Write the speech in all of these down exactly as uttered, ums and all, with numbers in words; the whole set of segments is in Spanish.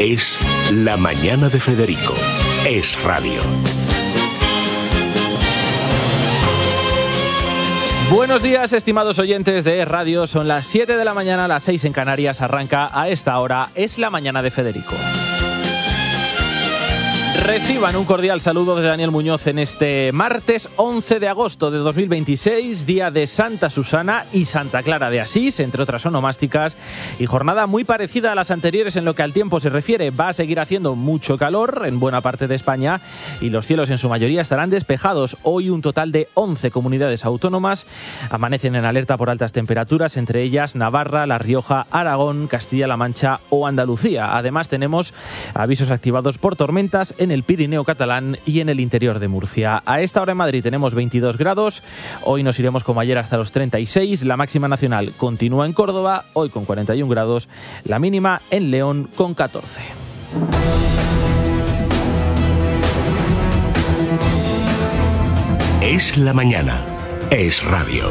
Es La Mañana de Federico. Es radio. Buenos días, estimados oyentes de Es Radio. Son las siete de la mañana, las seis en Canarias. Arranca a esta hora Es La Mañana de Federico. Reciban un cordial saludo de Daniel Muñoz en este martes once de agosto de dos mil veintiséis, día de Santa Susana y Santa Clara de Asís, entre otras onomásticas, y jornada muy parecida a las anteriores en lo que al tiempo se refiere. Va a seguir haciendo mucho calor en buena parte de España y los cielos en su mayoría estarán despejados. Hoy un total de once comunidades autónomas amanecen en alerta por altas temperaturas, entre ellas Navarra, La Rioja, Aragón, Castilla-La Mancha o Andalucía. Además tenemos avisos activados por tormentas en el Pirineo catalán y en el interior de Murcia. A esta hora en Madrid tenemos veintidós grados, hoy nos iremos como ayer hasta los treinta y seis, la máxima nacional continúa en Córdoba, hoy con cuarenta y un grados, la mínima en León con catorce. Es la mañana, es radio.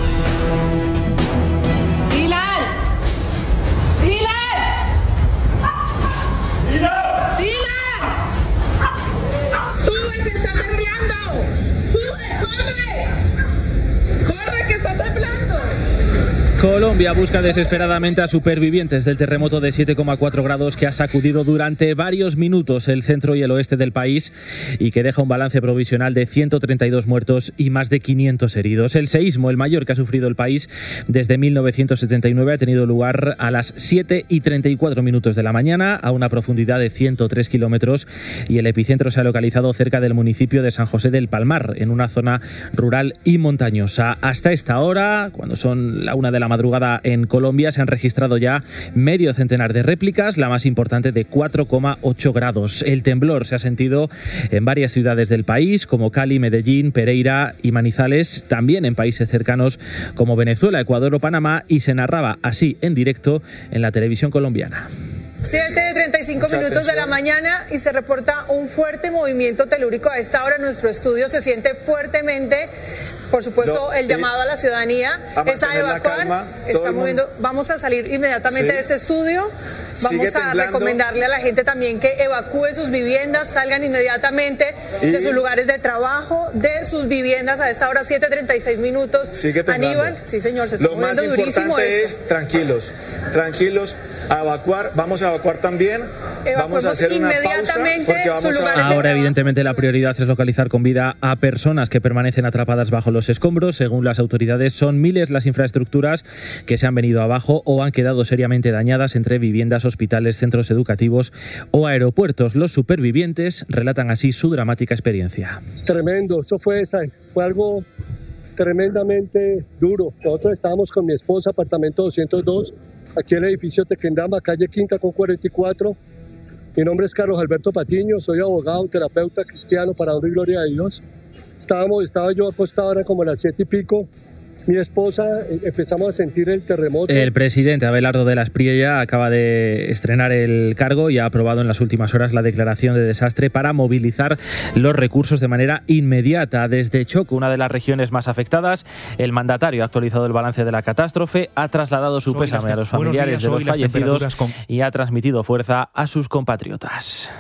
Colombia busca desesperadamente a supervivientes del terremoto de siete coma cuatro grados que ha sacudido durante varios minutos el centro y el oeste del país y que deja un balance provisional de ciento treinta y dos muertos y más de quinientos heridos. El seísmo, el mayor que ha sufrido el país desde mil novecientos setenta y nueve, ha tenido lugar a las siete y treinta y cuatro minutos de la mañana a una profundidad de ciento tres kilómetros y el epicentro se ha localizado cerca del municipio de San José del Palmar, en una zona rural y montañosa. Hasta esta hora, cuando son la una de la madrugada en Colombia, se han registrado ya medio centenar de réplicas, la más importante de cuatro coma ocho grados. El temblor se ha sentido en varias ciudades del país, como Cali, Medellín, Pereira y Manizales, también en países cercanos como Venezuela, Ecuador o Panamá, y se narraba así en directo en la televisión colombiana. siete de treinta y cinco minutos de la mañana y se reporta un fuerte movimiento telúrico. A esta hora en nuestro estudio se siente fuertemente, por supuesto, no, el llamado eh, a la ciudadanía es a evacuar. Calma, está moviendo. Vamos a salir inmediatamente sí. de este estudio. Vamos Sigue a temblando. recomendarle a la gente también que evacúe sus viviendas, salgan inmediatamente y de sus lugares de trabajo, de sus viviendas. A esta hora siete treinta y seis minutos. Sigue temblando. Aníbal, sí señor, se está Lo moviendo durísimo. Lo más importante es tranquilos, tranquilos, a evacuar. Vamos a evacuar también. Vamos a hacer una pausa porque vamos a... Ahora evidentemente la prioridad es localizar con vida a personas que permanecen atrapadas bajo los escombros. Según las autoridades, son miles las infraestructuras que se han venido abajo o han quedado seriamente dañadas entre viviendas, hospitales, centros educativos o aeropuertos. Los supervivientes relatan así su dramática experiencia. Tremendo, eso fue, fue algo tremendamente duro. Nosotros estábamos con mi esposa, apartamento doscientos dos, aquí en el edificio Tequendama, calle Quinta con cuarenta y cuatro. Mi nombre es Carlos Alberto Patiño, soy abogado, terapeuta cristiano, para honra y gloria a Dios. Estábamos, estaba yo acostado ahora como a las siete y pico. Mi esposa, empezamos a sentir el terremoto. El presidente Abelardo de la Espriella acaba de estrenar el cargo y ha aprobado en las últimas horas la declaración de desastre para movilizar los recursos de manera inmediata. Desde Choco, una de las regiones más afectadas, el mandatario ha actualizado el balance de la catástrofe, ha trasladado su pésame a los familiares días, de los fallecidos con... y ha transmitido fuerza a sus compatriotas.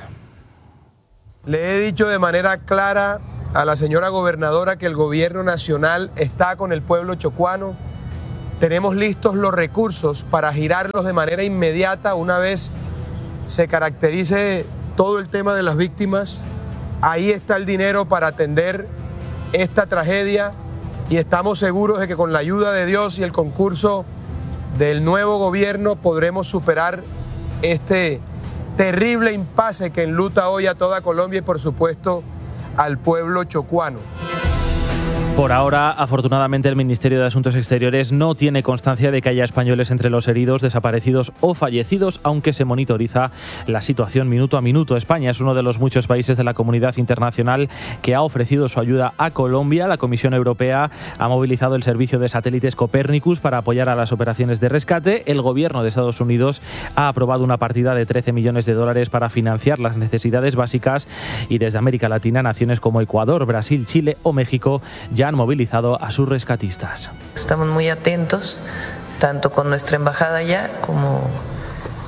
Le he dicho de manera clara a la señora gobernadora que el gobierno nacional está con el pueblo chocuano. Tenemos listos los recursos para girarlos de manera inmediata una vez se caracterice todo el tema de las víctimas. Ahí está el dinero para atender esta tragedia y estamos seguros de que con la ayuda de Dios y el concurso del nuevo gobierno podremos superar este terrible impasse que enluta hoy a toda Colombia y por supuesto al pueblo chocuano. Por ahora, afortunadamente, el Ministerio de Asuntos Exteriores no tiene constancia de que haya españoles entre los heridos, desaparecidos o fallecidos, aunque se monitoriza la situación minuto a minuto. España es uno de los muchos países de la comunidad internacional que ha ofrecido su ayuda a Colombia. La Comisión Europea ha movilizado el servicio de satélites Copernicus para apoyar a las operaciones de rescate. El gobierno de Estados Unidos ha aprobado una partida de trece millones de dólares para financiar las necesidades básicas y desde América Latina, naciones como Ecuador, Brasil, Chile o México ya han movilizado a sus rescatistas. Estamos muy atentos, tanto con nuestra embajada allá como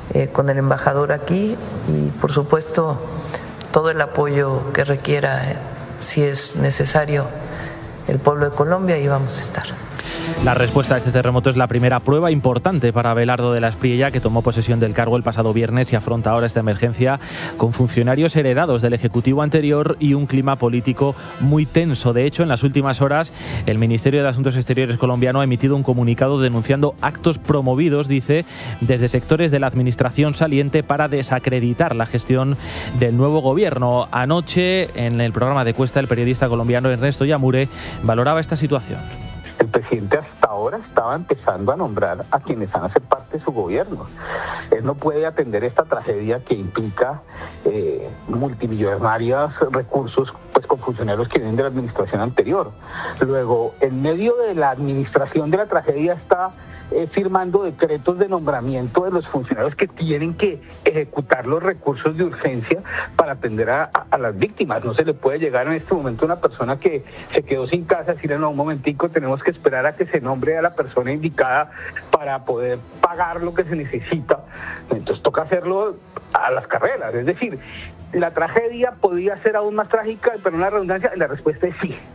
eh, con el embajador aquí y, por supuesto, todo el apoyo que requiera, eh, si es necesario, el pueblo de Colombia, y vamos a estar. La respuesta a este terremoto es la primera prueba importante para Abelardo de la Espriella, que tomó posesión del cargo el pasado viernes y afronta ahora esta emergencia con funcionarios heredados del Ejecutivo anterior y un clima político muy tenso. De hecho, en las últimas horas, el Ministerio de Asuntos Exteriores colombiano ha emitido un comunicado denunciando actos promovidos, dice, desde sectores de la administración saliente para desacreditar la gestión del nuevo gobierno. Anoche, en el programa de Cuesta, el periodista colombiano Ernesto Yamure valoraba esta situación. El presidente hasta ahora estaba empezando a nombrar a quienes van a ser parte de su gobierno. Él no puede atender esta tragedia que implica eh, multimillonarios recursos pues, con funcionarios que vienen de la administración anterior. Luego, en medio de la administración de la tragedia está eh, firmando decretos de nombramiento de los funcionarios que tienen que ejecutar los recursos de urgencia para atender a, a, a las víctimas. No se le puede llegar en este momento a una persona que se quedó sin casa y decirle, no, un momentico, tenemos que esperar a que se nombre a la persona indicada para poder pagar lo que se necesita. Entonces toca hacerlo a las carreras. Es decir, la tragedia podía ser aún más trágica, pero una redundancia, la respuesta es sí.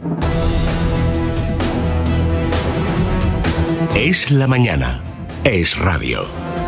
Es la mañana. Es radio.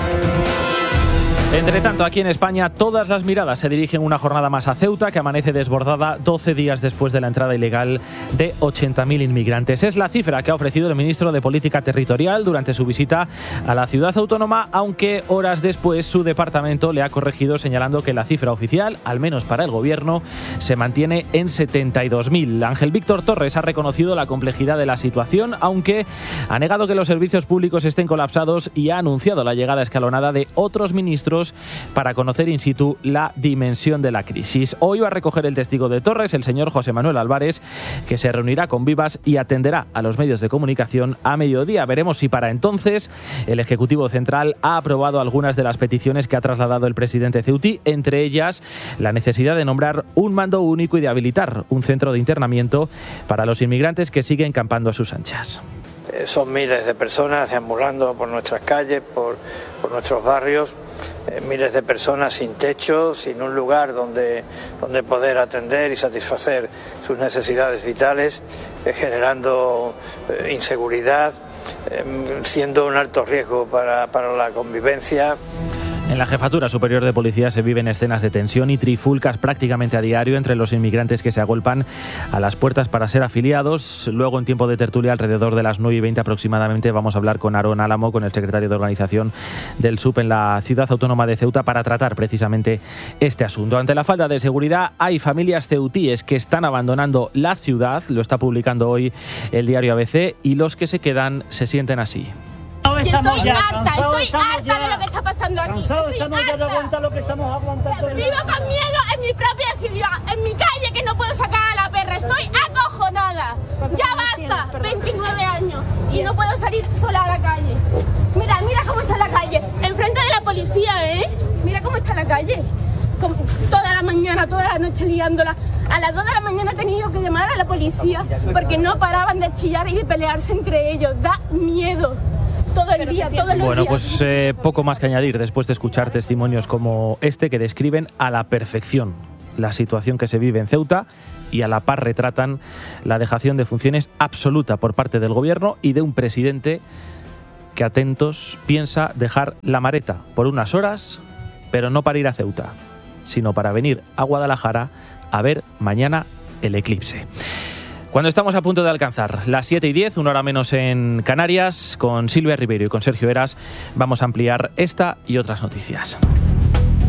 Entre tanto, aquí en España, todas las miradas se dirigen una jornada más a Ceuta, que amanece desbordada doce días después de la entrada ilegal de ochenta mil inmigrantes. Es la cifra que ha ofrecido el ministro de Política Territorial durante su visita a la ciudad autónoma, aunque horas después su departamento le ha corregido señalando que la cifra oficial, al menos para el gobierno, se mantiene en setenta y dos mil. Ángel Víctor Torres ha reconocido la complejidad de la situación, aunque ha negado que los servicios públicos estén colapsados y ha anunciado la llegada escalonada de otros ministros para conocer in situ la dimensión de la crisis. Hoy va a recoger el testigo de Torres, el señor José Manuel Álvarez, que se reunirá con Vivas y atenderá a los medios de comunicación a mediodía. Veremos si para entonces el Ejecutivo Central ha aprobado algunas de las peticiones que ha trasladado el presidente ceutí, entre ellas la necesidad de nombrar un mando único y de habilitar un centro de internamiento para los inmigrantes que siguen campando a sus anchas. Son miles de personas deambulando por nuestras calles, por, por nuestros barrios, eh, miles de personas sin techo, sin un lugar donde, donde poder atender y satisfacer sus necesidades vitales, eh, generando eh, inseguridad, eh, siendo un alto riesgo para, para la convivencia. En la Jefatura Superior de Policía se viven escenas de tensión y trifulcas prácticamente a diario entre los inmigrantes que se agolpan a las puertas para ser afiliados. Luego, en tiempo de tertulia, alrededor de las nueve y veinte aproximadamente, vamos a hablar con Aarón Álamo, con el secretario de organización del S U P en la ciudad autónoma de Ceuta, para tratar precisamente este asunto. Ante la falta de seguridad, hay familias ceutíes que están abandonando la ciudad, lo está publicando hoy el diario A B C, y los que se quedan se sienten así. Yo estoy ya, harta, estoy harta ya, de lo que está pasando aquí. Cansados estamos ya de aguantar lo que estamos aguantando. Vivo con miedo en mi propia ciudad, en mi calle, que no puedo sacar a la perra. Estoy acojonada. Ya basta, veintinueve años y no puedo salir sola a la calle. Mira, mira cómo está la calle, enfrente de la policía, ¿eh? Mira cómo está la calle. Con toda la mañana, toda la noche liándola. A las dos de la mañana he tenido que llamar a la policía porque no paraban de chillar y de pelearse entre ellos. Da miedo. Todo el día, todos los días. Bueno, pues eh, poco más que añadir después de escuchar testimonios como este, que describen a la perfección la situación que se vive en Ceuta y a la par retratan la dejación de funciones absoluta por parte del gobierno y de un presidente que, atentos, piensa dejar la Mareta por unas horas, pero no para ir a Ceuta, sino para venir a Guadalajara a ver mañana el eclipse. Cuando estamos a punto de alcanzar las siete y diez, una hora menos en Canarias, con Silvia Ribeiro y con Sergio Eras, vamos a ampliar esta y otras noticias.